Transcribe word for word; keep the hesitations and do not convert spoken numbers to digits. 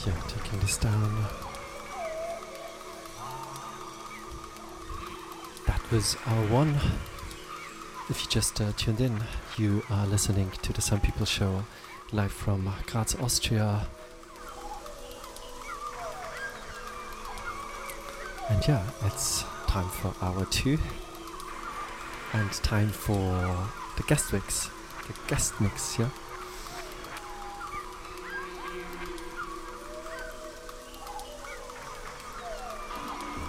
Yeah, taking this down. That was our one. If you just uh, tuned in, you are listening to the Some People Show live from Graz, Austria. And yeah, it's time for hour two. And time for the guest mix. The guest mix, yeah?